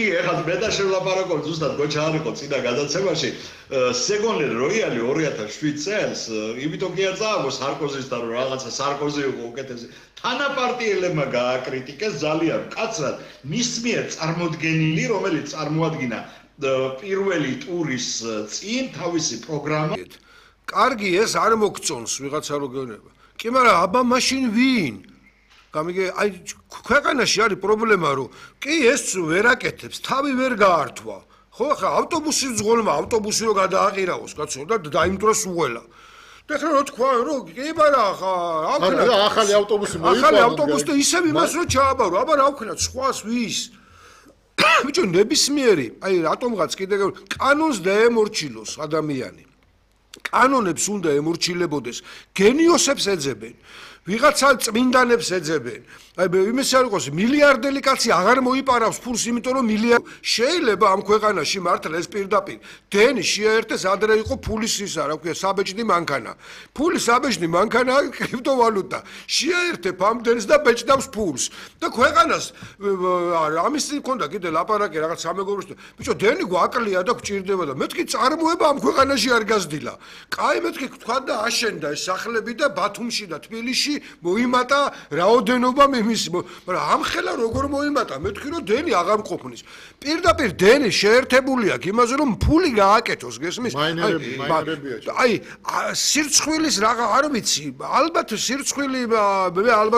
ეხლა მე და შევლაპარაკობ ზუსტად გოჩა არ იყო წინა გადაცემაში სეგონერ როიალი 2007 წელს იმიტომ კი არ წააგო სარკოზისთან რომ რაღაცა სარკოზი იყო უკეთესი თანაპარტიელებმა გააკრიტიკეს ძალიან მკაცრად მის მიერ წარმოდგენილი რომელიც წარმოადგინა პირველი ტურის წინ თავისი პროგრამა კარგი ეს არ მოგწონს ვიღაცა რო გეუბნება კი მაგრამ აბა მაშინ ვინ გამიგე აი ქვეყანაში არის პრობლემა რომ კი ეს ვერ აკეთებს თავი ვერ გაართვა ხო ხა ავტობუსი ძღოლმა ავტობუსი რო გადააყირავოს კაცო და დაიმტროს უღელა და ხა რო თქვა რომ კი მაგრამ ხა ახალი ავტობუსი მოიყვანა ახალი ავტობუსი და ისევ იმას რო ჩააბარო აბა რა ვქნა სხვას ვის ბიჭო ნებისმიერი აი რატომღაც კიდე კანონს დაემორჩილოს ადამიანი კანონებს უნდა ემორჩილებოდეს გენიოსებს ეძებენ ვიღაცა წმინდანებს ეძებენ აი იმის არ იყოს მილიარდელი კაცი აღარ მოიპარავს ფულს იმიტომ რომ შეიძლება ამ ქვეყანაში მართლა ეს პირდაპირ დენი შეერთეს ადრე იყო ფულის ისა რა ქვია საბეჭდი მანქანა ფულის საბეჭდი მანქანა კრიპტოვალუტა შეერთებ ამ დენს და ბეჭდავს ფულს და ქვეყანას ამის წინ ქონდა კიდე ლაპარაკი რაღაც სამეგობროს ბიჭო დენი გვაკლია და გვჭირდება და მეთქი წარმოება ამ ქვეყანაში არ გაზრდილა კაი მეთქი თქვა და აშენდა ეს სახლები და ბათუმში და თბილისში მოიმატა რაოდენობა მაგრამ ამხელა როგორ მოიმატა მეთქი რომ დენი აღარ მყოფნის პირდაპირ დენი შეერთებული აქვს იმაზე რომ ფული გააკეთოს გესმის აი სირცხვილის რაღა არ ვიცი ალბათ სირცხვილი მე ალბათ